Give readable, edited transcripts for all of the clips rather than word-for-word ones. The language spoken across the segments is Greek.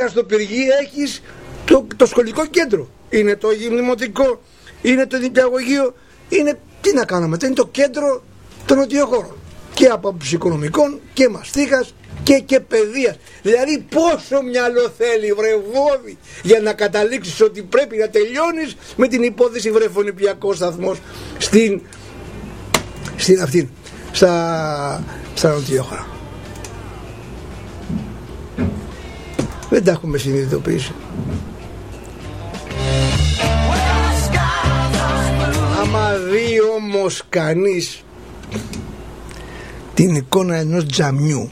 Δίπλα στο Πυργή έχεις το σχολικό κέντρο. Είναι το γυμνηματικό, είναι το νηπιαγωγείο, είναι, τι να κάνουμε, είναι το κέντρο των νοτιοχώρων. Και από άποψη οικονομικών και μαστίχας και παιδείας. Δηλαδή πόσο μυαλό θέλει βρεβόδι για να καταλήξεις ότι πρέπει να τελειώνεις με την υπόθεση βρεφονηπιακός σταθμός στα νοτιόχωρα. Δεν τα έχουμε συνειδητοποιήσει. Άμα δει όμως κανείς την εικόνα ενός τζαμιού,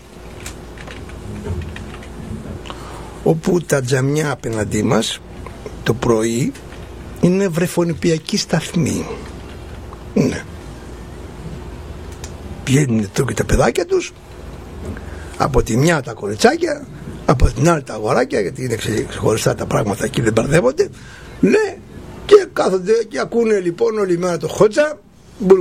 όπου τα τζαμιά απέναντί μας το πρωί είναι βρεφονηπιακοί σταθμοί. Ναι. Βγαίνουν εδώ και τα παιδάκια τους, από τη μια τα κοριτσάκια, από την άλλη τα αγοράκια, γιατί είναι ξεχωριστά τα πράγματα εκεί, δεν μπερδεύονται. Ναι, και κάθονται και ακούνε λοιπόν όλη μέρα το χότσα, μπουρ,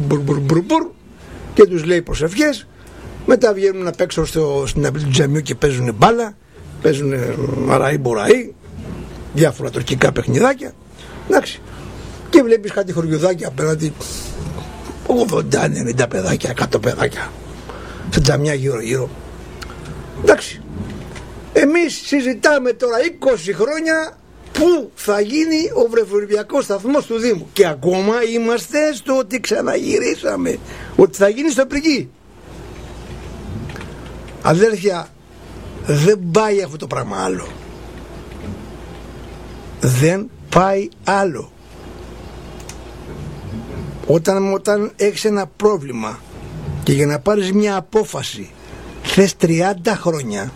και τους λέει προσευχές. Μετά βγαίνουν απ' έξω στην αυλή του τζαμιού και παίζουν μπάλα, παίζουν αραή μποραή, διάφορα τουρκικά παιχνιδάκια. Εντάξει. Και βλέπεις κάτι χωριουδάκια απέναντι, 80-90 παιδάκια, 100 παιδάκια, σε τζαμιά γύρω-γύρω. Εντάξει. Εμείς συζητάμε τώρα 20 χρόνια πού θα γίνει ο βρεφονηπιακός σταθμός του Δήμου. Και ακόμα είμαστε στο ότι ξαναγυρίσαμε, ότι θα γίνει στο Πυργή. Αδέρφια, δεν πάει αυτό το πράγμα άλλο. Δεν πάει άλλο. Όταν έχεις ένα πρόβλημα και για να πάρεις μια απόφαση θες 30 χρόνια,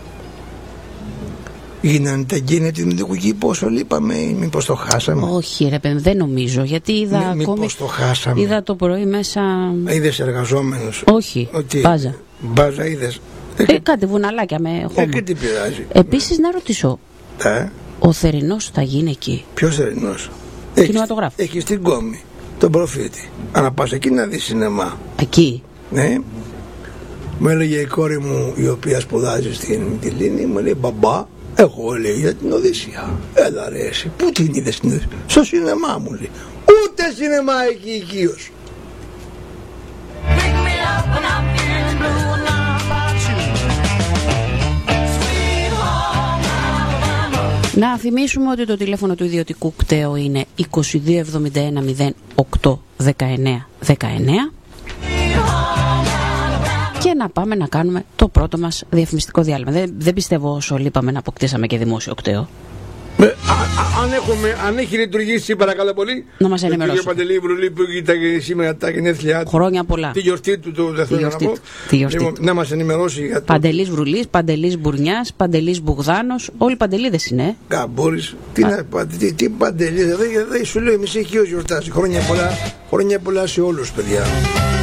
γίνανε εκείνη την δημιουργική, πόσο λείπαμε, μήπως το χάσαμε? Όχι ρε παιδί, δεν νομίζω, γιατί είδα ακόμη, το χάσαμε. είδα το πρωί μέσα. Είδες εργαζόμενους? Όχι, μπάζα. Μπάζα είδες? Κάτι βουναλάκια με χώμα. Και τι πειράζει. Επίσης να ρωτήσω, ο θερινός θα γίνει εκεί? Ποιος θερινός? Κινηματογράφο. Έχει στην Κόμη τον Προφήτη. Αν πας εκεί να δεις σινεμά. Εκεί? Ναι. Μου έλεγε η κόρη μου, η οποία σπουδάζει στην Μυτιλήνη, μου λέει μπαμπά, εγώ λέει για την Οδύσσεια. Έλα ρε εσύ, πού την είδες την Οδύσσεια? Στο σινεμά μου λέει. Ούτε σινεμά εκεί οικείως. Να θυμίσουμε ότι το τηλέφωνο του ιδιωτικού κταίου είναι 2271 08 19 19 και να πάμε να κάνουμε το πρώτο μας διαφημιστικό διάλειμμα. Δεν πιστεύω όσο λείπαμε να αποκτήσαμε και δημόσιο κταίο. Αν έχει λειτουργήσει, παρακαλώ πολύ, να μας ενημερώσει. Κύριε Παντελή Βρουλή που ήταν σήμερα τα γενέθλιά του. Χρόνια πολλά. Τη γιορτή του, δεν θέλω να πω. Λοιπόν, να μας ενημερώσει για το. Παντελής Βρουλής, Παντελής Μπουρνιάς, Παντελής Μπουγδάνος. Όλοι παντελίδες είναι. Καμπούρης. Τι Παντελής, δεν σου λέω, εμείς έχει γιορτάζει. Χρόνια πολλά σε όλους, παιδιά.